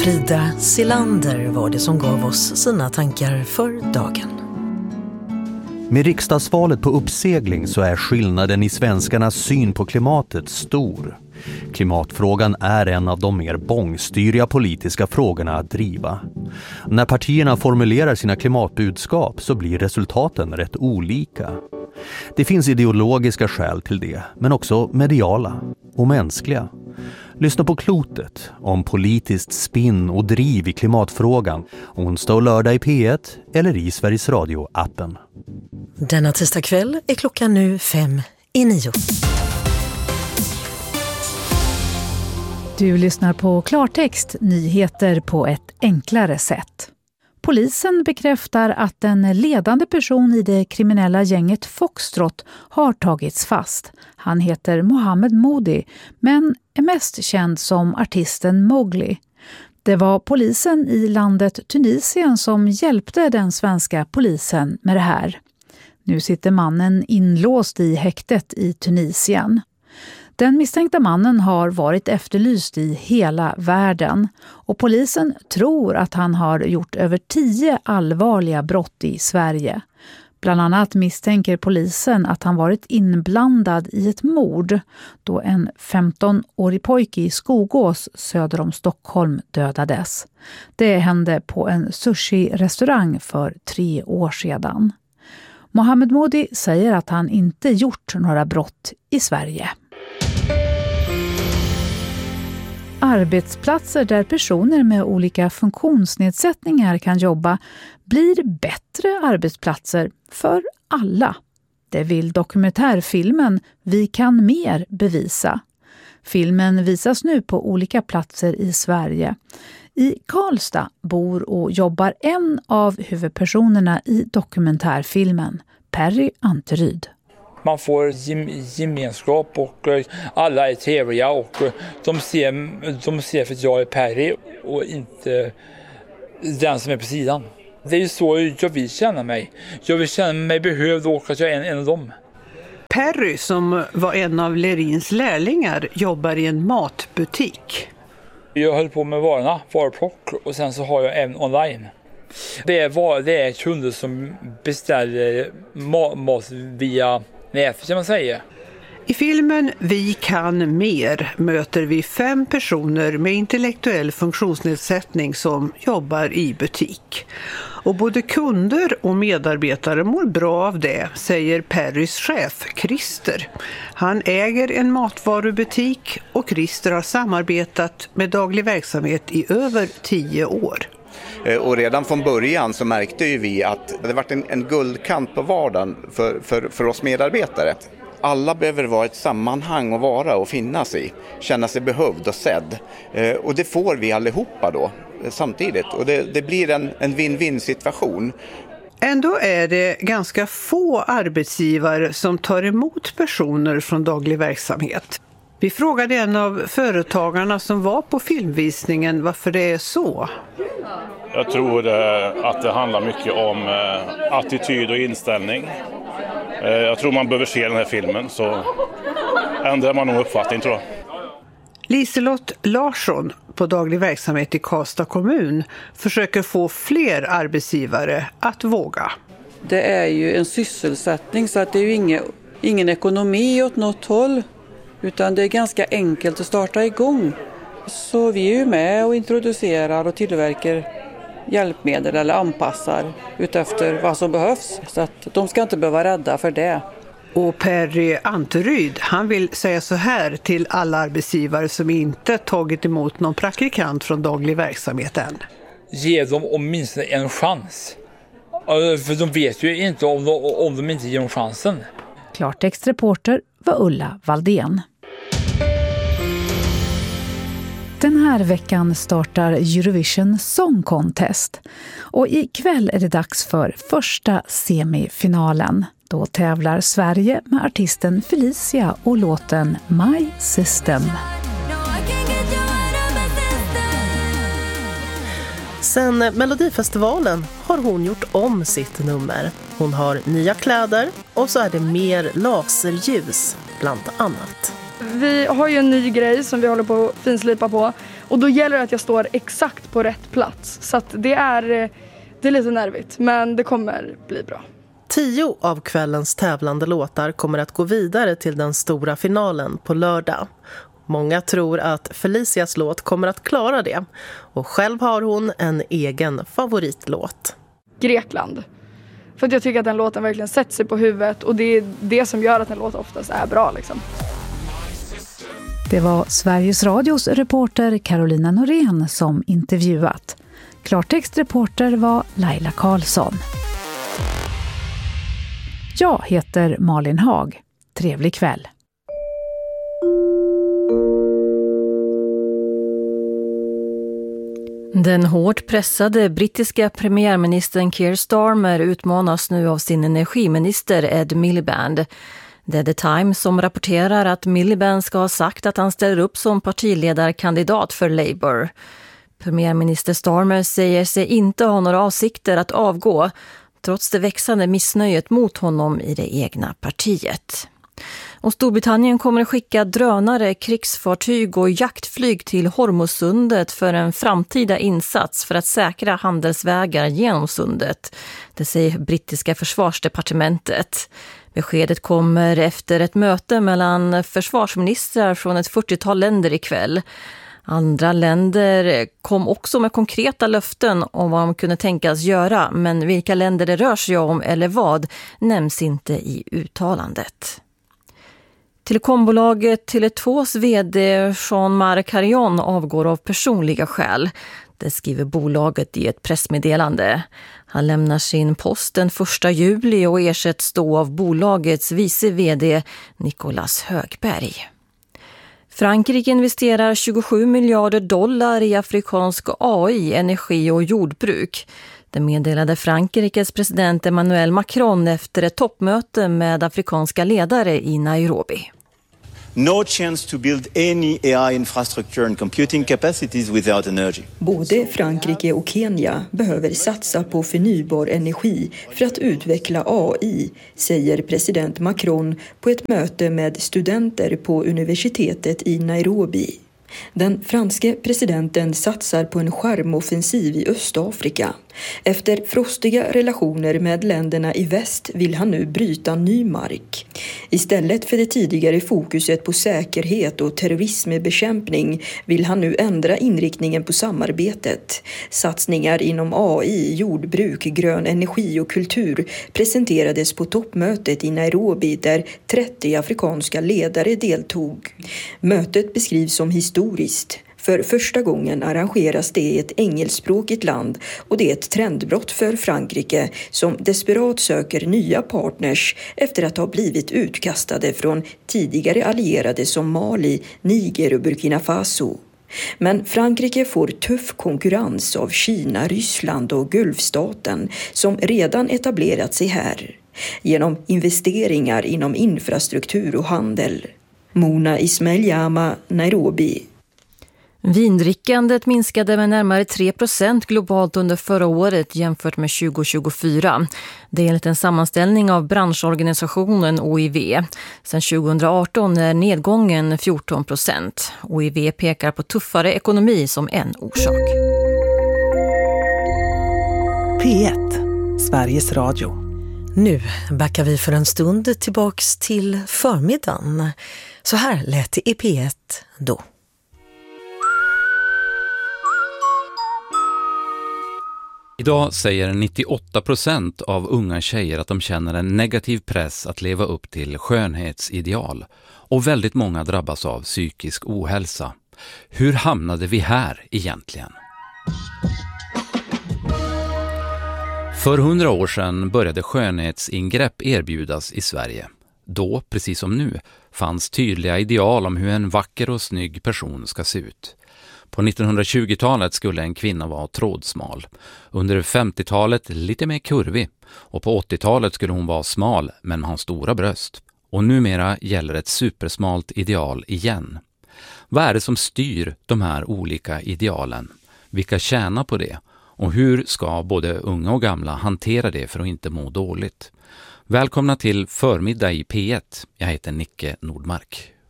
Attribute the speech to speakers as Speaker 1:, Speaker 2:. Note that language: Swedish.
Speaker 1: Frida Silander var det som gav oss sina tankar för dagen.
Speaker 2: Med riksdagsvalet på uppsegling så är skillnaden i svenskarnas syn på klimatet stor. Klimatfrågan är en av de mer bångstyriga politiska frågorna att driva. När partierna formulerar sina klimatbudskap så blir resultaten rätt olika. Det finns ideologiska skäl till det, men också mediala och mänskliga. Lyssna på Klotet om politiskt spinn och driv i klimatfrågan onsdag och lördag i P1 eller i Sveriges Radio-appen.
Speaker 1: Denna tisdag kväll är klockan nu 8:55.
Speaker 3: Du lyssnar på Klartext, nyheter på ett enklare sätt. Polisen bekräftar att en ledande person i det kriminella gänget Foxtrot har tagits fast. Han heter Mohammed Modi, men är mest känd som artisten Mowgli. Det var polisen i landet Tunisien som hjälpte den svenska polisen med det här. Nu sitter mannen inlåst i häktet i Tunisien. Den misstänkta mannen har varit efterlyst i hela världen och polisen tror att han har gjort över 10 allvarliga brott i Sverige. Bland annat misstänker polisen att han varit inblandad i ett mord då en 15-årig pojke i Skogås söder om Stockholm dödades. Det hände på en sushi-restaurang för 3 år sedan. Mohammed Modi säger att han inte gjort några brott i Sverige. Arbetsplatser där personer med olika funktionsnedsättningar kan jobba blir bättre arbetsplatser för alla. Det vill dokumentärfilmen Vi kan mer bevisa. Filmen visas nu på olika platser i Sverige. I Karlstad bor och jobbar en av huvudpersonerna i dokumentärfilmen, Perry Anteryd.
Speaker 4: Man får gemenskap och alla är trevliga och de ser för att jag är Perry och inte den som är på sidan. Det är ju så jag vill känna mig. Jag vill känna mig behövd och att jag är en av dem.
Speaker 5: Perry, som var en av Lerins lärlingar, jobbar i en matbutik.
Speaker 4: Jag höll på med varuplock och sen så har jag även online. Det är kunder som beställer mat via nätet kan man säga.
Speaker 5: I filmen Vi kan mer möter vi 5 personer med intellektuell funktionsnedsättning som jobbar i butik. Och både kunder och medarbetare mår bra av det, säger Perrys chef Christer. Han äger en matvarubutik och Christer har samarbetat med daglig verksamhet i över 10 år.
Speaker 6: Och redan från början så märkte ju vi att det varit en guldkant på vardagen för oss medarbetare. Alla behöver vara ett sammanhang att vara och finnas i, känna sig behövd och sedd. Och det får vi allihopa då samtidigt. Och det blir en win-win situation.
Speaker 5: Ändå är det ganska få arbetsgivare som tar emot personer från daglig verksamhet. Vi frågade en av företagarna som var på filmvisningen varför det är så.
Speaker 7: Jag tror att det handlar mycket om attityd och inställning. Jag tror man behöver se den här filmen så ändrar man nog uppfattning tror jag.
Speaker 5: Liselott Larsson på daglig verksamhet i Karlstad kommun försöker få fler arbetsgivare att våga.
Speaker 8: Det är ju en sysselsättning så att det är ju ingen ekonomi åt något håll utan det är ganska enkelt att starta igång. Så vi är ju med och introducerar och tillverkar hjälpmedel eller anpassar utefter vad som behövs. Så att de ska inte behöva rädda för det.
Speaker 5: Och Perry Anteryd, han vill säga så här till alla arbetsgivare som inte tagit emot någon praktikant från daglig verksamhet än.
Speaker 4: Ge dem åtminstone en chans. För de vet ju inte om de inte ger dem chansen.
Speaker 3: Klartextreporter var Ulla Valdén. Den här veckan startar Eurovision Song Contest och ikväll är det dags för första semifinalen. Då tävlar Sverige med artisten Felicia och låten My System.
Speaker 9: Sen Melodifestivalen har hon gjort om sitt nummer. Hon har nya kläder och så är det mer laserljus bland annat.
Speaker 10: Vi har ju en ny grej som vi håller på att finslipa på Och då gäller det att jag står exakt på rätt plats. Så att det är lite nervigt, men det kommer bli bra.
Speaker 9: 10 av kvällens tävlande låtar kommer att gå vidare till den stora finalen på lördag. Många tror att Felicias låt kommer att klara det. Och själv har hon en egen favoritlåt.
Speaker 10: Grekland. För att jag tycker att den låten verkligen sätter sig på huvudet. Och det är det som gör att den låten oftast är bra liksom.
Speaker 3: Det var Sveriges Radios reporter Carolina Norén som intervjuat. Klartextreporter var Laila Karlsson. Jag heter Malin Haag. Trevlig kväll.
Speaker 11: Den hårt pressade brittiska premiärministern Keir Starmer utmanas nu av sin energiminister Ed Miliband. Det är The Times som rapporterar att Miliband ska ha sagt att han ställer upp som partiledarkandidat för Labour. Premiärminister Starmer säger sig inte ha några avsikter att avgå, trots det växande missnöjet mot honom i det egna partiet. Och Storbritannien kommer att skicka drönare, krigsfartyg och jaktflyg till Hormuzsundet för en framtida insats för att säkra handelsvägar genom sundet. Det säger brittiska försvarsdepartementet. Beskedet kommer efter ett möte mellan försvarsministrar från ett 40-tal länder ikväll. Andra länder kom också med konkreta löften om vad de kunde tänkas göra, men vilka länder det rör sig om eller vad nämns inte i uttalandet. Telekombolaget Tele2s vd Jean-Marc Harion avgår av personliga skäl. Det skriver bolaget i ett pressmeddelande. Han lämnar sin post den 1 juli och ersätts då av bolagets vice vd Nicolas Högberg. Frankrike investerar 27 miljarder dollar i afrikansk AI, energi och jordbruk. Det meddelade Frankrikes president Emmanuel Macron efter ett toppmöte med afrikanska ledare i Nairobi.
Speaker 12: No chance to build any AI infrastructure and computing capacities without energy.
Speaker 13: Både Frankrike och Kenya behöver satsa på förnybar energi för att utveckla AI, säger president Macron på ett möte med studenter på universitetet i Nairobi. Den franske presidenten satsar på en charmoffensiv i Östafrika. Efter frostiga relationer med länderna i väst vill han nu bryta ny mark. Istället för det tidigare fokuset på säkerhet och terrorismbekämpning vill han nu ändra inriktningen på samarbetet. Satsningar inom AI, jordbruk, grön energi och kultur presenterades på toppmötet i Nairobi där 30 afrikanska ledare deltog. Mötet beskrivs som historiskt. För första gången arrangeras det i ett engelskspråkigt land och det är ett trendbrott för Frankrike som desperat söker nya partners efter att ha blivit utkastade från tidigare allierade som Mali, Niger och Burkina Faso. Men Frankrike får tuff konkurrens av Kina, Ryssland och Gulfstaten som redan etablerat sig här genom investeringar inom infrastruktur och handel. Mona Ismail-Jama, Nairobi.
Speaker 11: Vindrickandet minskade med närmare 3% globalt under förra året jämfört med 2024. Det är enligt en sammanställning av branschorganisationen OIV. Sedan 2018 är nedgången 14%. OIV pekar på tuffare ekonomi som en orsak.
Speaker 1: P1, Sveriges Radio. Nu backar vi för en stund tillbaks till förmiddagen. Så här lät det i P1 då.
Speaker 14: Idag säger 98% av unga tjejer att de känner en negativ press att leva upp till skönhetsideal. Och väldigt många drabbas av psykisk ohälsa. Hur hamnade vi här egentligen? För 100 år sedan började skönhetsingrepp erbjudas i Sverige. Då, precis som nu, fanns tydliga ideal om hur en vacker och snygg person ska se ut. På 1920-talet skulle en kvinna vara trådsmal. Under 50-talet lite mer kurvig. Och på 80-talet skulle hon vara smal men ha stora bröst. Och numera gäller ett supersmalt ideal igen. Vad är det som styr de här olika idealen? Vilka tjänar på det? Och hur ska både unga och gamla hantera det för att inte må dåligt? Välkomna till förmiddag i P1. Jag heter Nicke Nordmark.